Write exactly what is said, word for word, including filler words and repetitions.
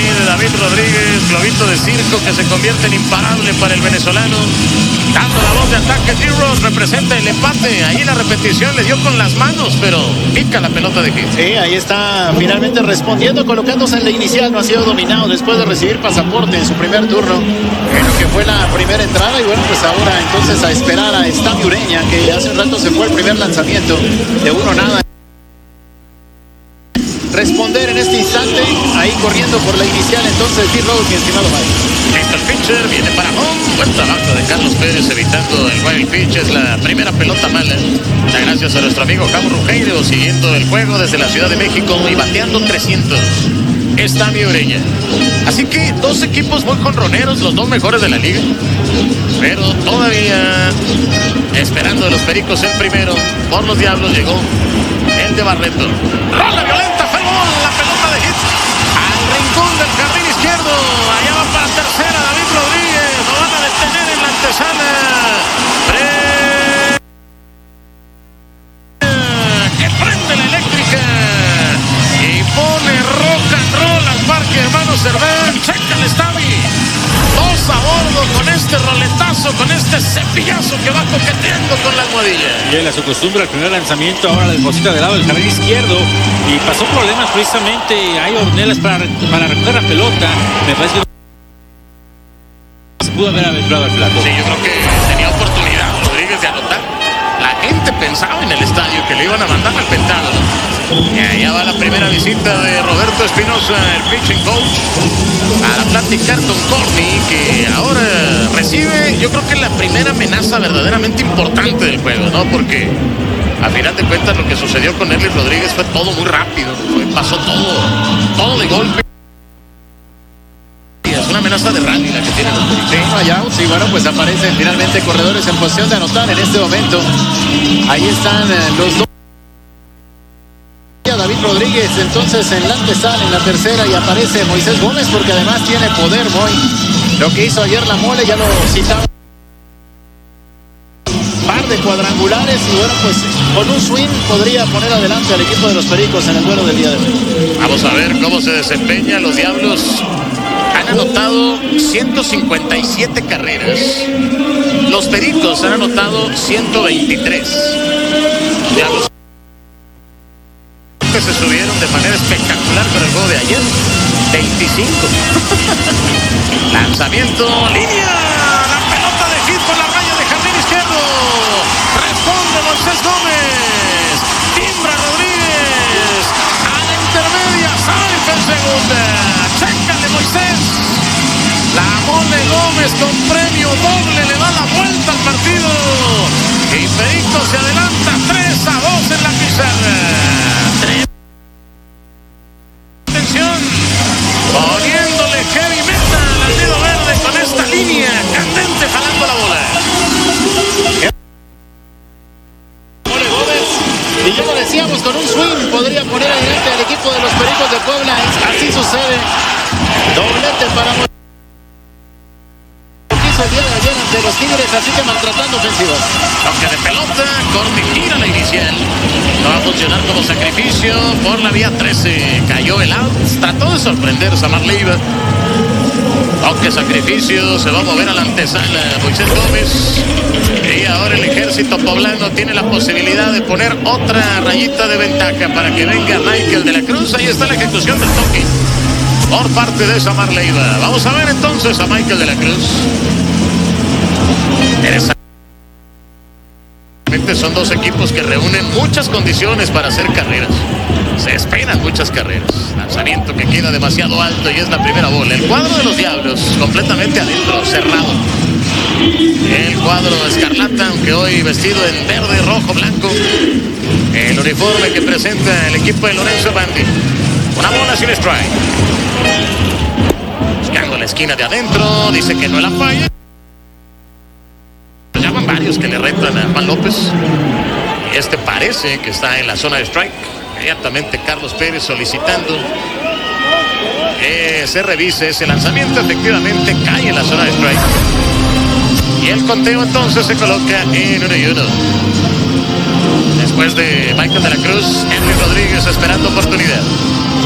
ahí de David Rodríguez, globito de circo que se convierte en imparable para el venezolano. Dando la voz de ataque, D-Rose representa el empate. Ahí la repetición le dio con las manos, pero pica la pelota de Hit. Sí, ahí está finalmente respondiendo, colocándose en la inicial. No ha sido dominado después de recibir pasaporte en su primer turno, en lo que fue la primera entrada. Y bueno, pues ahora entonces a esperar a Estami Ureña, que hace un rato se fue el primer lanzamiento de uno nada. Responder en este instante, ahí corriendo por la inicial entonces D-Rose, mi estimado Mike. El pitcher viene para home. Buen trabajo de Carlos Pérez evitando el wild pitch. Es la primera pelota mala. Muchas gracias a nuestro amigo Cabo Rugeiro siguiendo el juego desde la Ciudad de México y bateando trescientos. Estami Ureña. Así que dos equipos muy jonroneros, los dos mejores de la liga. Pero todavía esperando de los Pericos el primero. Por los Diablos llegó el de Barreto. Rola violenta, fue gol, la pelota de Hit al rincón del jardín izquierdo. Allá va para tercera David Rodríguez. Lo van a detener en la antesala. Pre... que prende la eléctrica y pone rock and roll al parque hermano Cervel. Checa el Estami. Dos a bordo con este roletazo, con este cepillazo que va coqueteando con la almohadilla. Y él a su costumbre, el primer lanzamiento ahora la deposita del lado del jardín izquierdo y pasó problemas precisamente. Hay Ornelas para, para recoger la pelota. Me parece que se pudo haber aventurado al plato. Sí, yo creo que tenía oportunidad Rodríguez de anotar. La gente pensaba en el estadio que le iban a mandar al pentágono. Y allá va la primera visita de Roberto Espinosa, el pitching coach, a platicar con Corny, que ahora recibe, yo creo que la primera amenaza verdaderamente importante del juego, ¿no? Porque a final de cuentas lo que sucedió con Erly Rodríguez fue todo muy rápido, fue, pasó todo, todo de golpe. Es una amenaza de rally la que tiene los Pericos. Sí, no hay outs y bueno, pues aparecen finalmente corredores en posición de anotar en este momento. Ahí están eh, los dos. David Rodríguez entonces en la antesala, en la tercera, y aparece Moisés Gómez porque además tiene poder, Moy. Lo que hizo ayer la Mole, ya lo citaba. Par de cuadrangulares y bueno, pues con un swing podría poner adelante al equipo de los Pericos en el duelo del día de hoy. Vamos a ver cómo se desempeña. Los Diablos han anotado ciento cincuenta y siete carreras. Los Pericos han anotado ciento veintitrés. Los Diablos que se subieron de manera espectacular con el juego de ayer. veinticinco. Lanzamiento, línea. La pelota de Hit por la raya de jardín izquierdo. Responde Moisés Gómez. Timbra Rodríguez. A la intermedia. Salta en segunda. Chécale Moisés. La Mole Gómez con premio doble le da la vuelta al partido. Y Pericos se adelanta tres a dos en la pizarra. Atención, poniéndole heavy metal al dedo verde con esta línea candente jalando la bola. Mole Gómez, y ya lo decíamos, con un swing podría poner adelante al equipo de los Pericos de Puebla. Así sucede. Doblete para Mole. El día de ayer ante los Tigres, así que maltratando ofensivas. Toque de pelota, Corny gira la inicial. No va a funcionar como sacrificio por la vía trece. Cayó el out. Trató de sorprender Samar Leiva. Toque sacrificio, se va a mover a la antesala Moisés Gómez. Y ahora el ejército poblano tiene la posibilidad de poner otra rayita de ventaja para que venga Michael de la Cruz. Ahí está la ejecución del toque por parte de Samar Leiva. Vamos a ver entonces a Michael de la Cruz. Son dos equipos que reúnen muchas condiciones para hacer carreras. Se esperan muchas carreras. Lanzamiento que queda demasiado alto y es la primera bola. El cuadro de los Diablos completamente adentro, cerrado. El cuadro escarlata, aunque hoy vestido en verde, rojo, blanco. El uniforme que presenta el equipo de Lorenzo Bandi. Una bola sin strike. Buscando la esquina de adentro. Dice que no la falla. Llaman varios que le retan a Juan López. Y este parece que está en la zona de strike. Inmediatamente Carlos Pérez solicitando que se revise ese lanzamiento. Efectivamente cae en la zona de strike. Y el conteo entonces se coloca en uno y uno. Después de Michael de la Cruz, Erly Rodríguez esperando oportunidad.